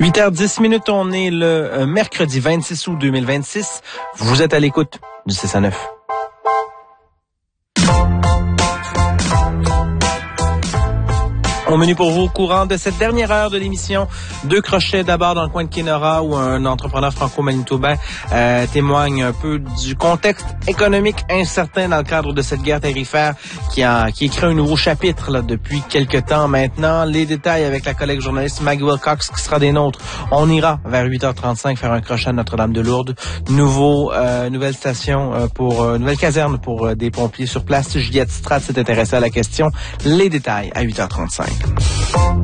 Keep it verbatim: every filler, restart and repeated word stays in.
huit heures dix minutes, on est le mercredi vingt-six août deux mille vingt-six. Vous êtes à l'écoute du six à neuf. Au menu pour vous, au courant de cette dernière heure de l'émission, deux crochets d'abord dans le coin de Kenora où un entrepreneur franco-manitobain euh, témoigne un peu du contexte économique incertain dans le cadre de cette guerre tarifaire qui a qui écrit un nouveau chapitre là depuis quelques temps maintenant. Les détails avec la collègue journaliste Maggie Wilcox qui sera des nôtres. On ira vers huit heures trente-cinq faire un crochet à Notre-Dame-de-Lourdes. Nouveau, euh, nouvelle station euh, pour, euh, nouvelle caserne pour euh, des pompiers sur place. Juliette Strat s'est intéressée à la question. Les détails à huit heures trente-cinq.